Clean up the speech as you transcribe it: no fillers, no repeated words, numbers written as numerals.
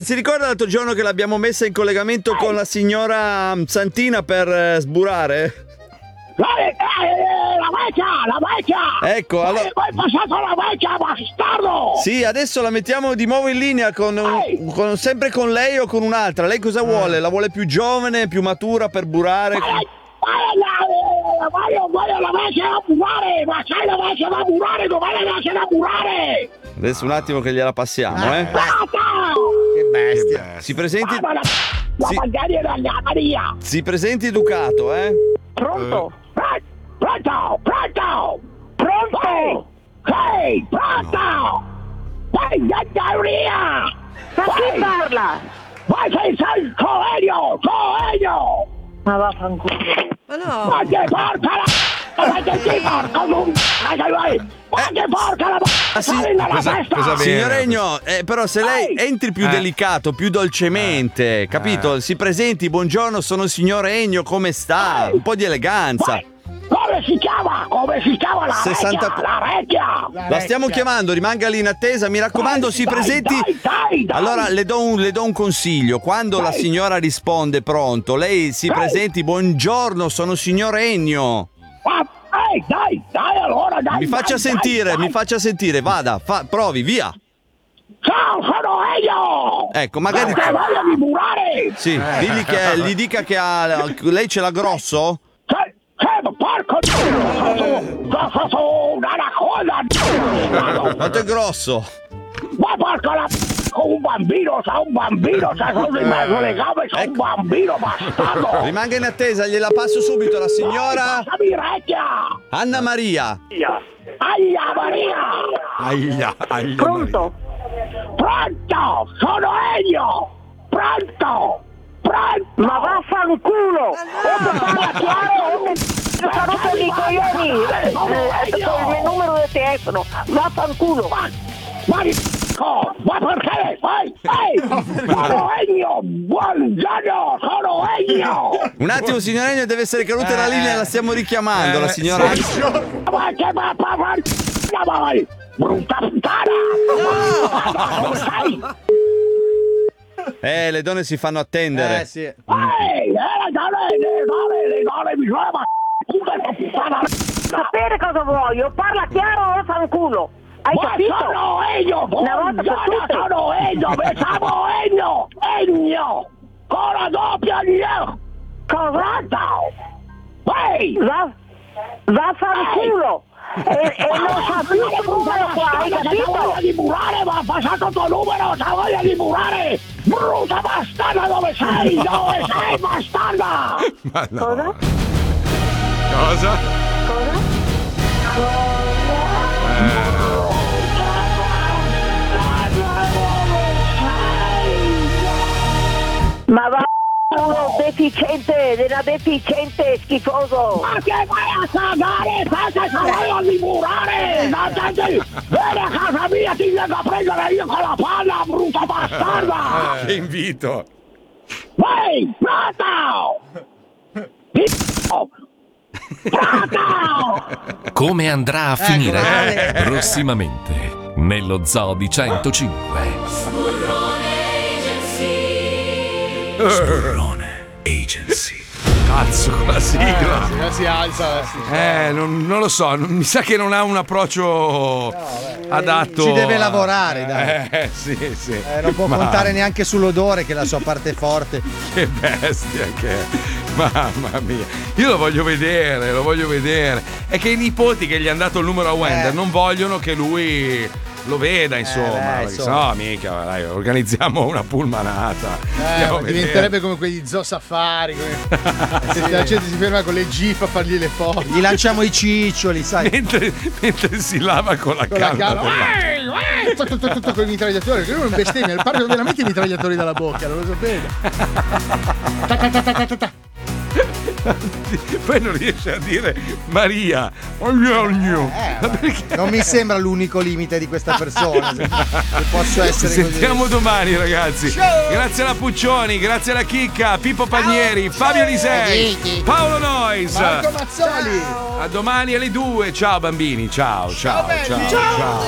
si ricorda l'altro giorno che l'abbiamo messa in collegamento con la signora Santina per sburare? La vecchia! Ecco, allora... Hai passato la vecchia, bastardo! Sì, adesso la mettiamo di nuovo in linea sempre con lei o con un'altra. Lei cosa vuole? La vuole più giovane, più matura per burare? Voglio la vecchia da burare! Ma c'hai la vecchia da burare? Dov'è la vecchia da burare? Adesso un attimo che gliela passiamo, Che bestia! Si presenti... Maria! Si presenti educato, Pronto? Pronto! Ehi, pronto! Ehi, Maria! Ma chi parla? Ma sei il Coelho! Ma vaffanculo. Ma no! Ma che porca la... Ma che ti porca non... Ma che porca la... Signor Egno, però se lei entri più delicato, più dolcemente, capito? Si presenti, buongiorno, sono il signor Egno, come sta? Un po' di eleganza. Come si chiama la 60... vecchia? La stiamo chiamando, rimanga lì in attesa, mi raccomando, si presenti. Dai. Allora le do un consiglio. Quando la signora risponde pronto, lei si presenti, buongiorno, sono il signor Egno. Dai, allora dai. Mi faccia sentire, vada, provi, via. Ciao, sono Egno! Ecco, magari... Ma che voglia di burare! Sì, gli dica che lei ce l'ha grosso? Porco un'anaconda! Quanto è grosso? Ma porca la... Un bambino, sono in mezzo alle gambe, sono un bambino, bastardo! Rimanga in attesa, gliela passo subito la signora... Passami vecchia! Anna Maria. Aia Maria! Aia. Pronto? Pronto! Sono Egno! Pronto! Ma vaffanculo! Parla chiaro! Sta rotto di coglioni! Il mio numero di telefono! Vaffanculo! Ma perché? Sono Egno! Buongiorno! Sono Egno! Un attimo, signor Egno, deve essere caduta la linea, la stiamo richiamando, la signora... Ma che brutta puttana! Come stai? Le donne si fanno attendere. Sì. Le donne bisogna puttana! Sapere cosa voglio? Parla chiaro o vaffanculo! Hai capito? Sono Egno! Una volta per tutte! Sono Egno! Pensavo Egno! Con la doppia Dio! Cosa? Ehi! Vaffanculo! E non sa più che numero qua, hai capito? C'ha voglia di burare, ma ha passato il tuo numero, c'ha voglia di burare! Brutta bastarda, dove sei? Dove sei, bastarda? Ma no. Cosa? Cosa? Ma va uno deficiente, schifoso! Ma che vai a cagare? Perché c'ha voglia di burare? Vieni a casa mia, ti vengo a prendere io con la palla, brutta bastarda! Che invito! Ehi, pronto! Come andrà a finire? Prossimamente nello Zoo di 105. Spurrone Agency. Cazzo, con la sigla. Si alza. Non lo so, mi sa che non ha un approccio adatto. Ci deve lavorare, dai. Sì. Non può contare neanche sull'odore, che è la sua parte forte. Che bestia che è. Mamma mia. Io lo voglio vedere. È che i nipoti che gli hanno dato il numero a Wender non vogliono che lui lo veda, insomma. Perché sennò, mica, dai, organizziamo una pullmanata. Diventerebbe come quegli zoo safari. Se la gente si ferma con le jeep a fargli le foto. Gli lanciamo i ciccioli, sai. Mentre si lava con la canna. Con i mitragliatori, che lui non bestemmia, partono veramente i mitragliatori dalla bocca, non lo sapete. Poi non riesce a dire Maria. Non mi sembra l'unico limite di questa persona. Se posso essere Sentiamo così. domani, ragazzi. Grazie alla Puccioni, grazie alla Chicca, Pippo Palmieri, Fabio Lisei, Paolo Nois, Marco Mazzoli. A domani alle 2. Ciao bambini, ciao.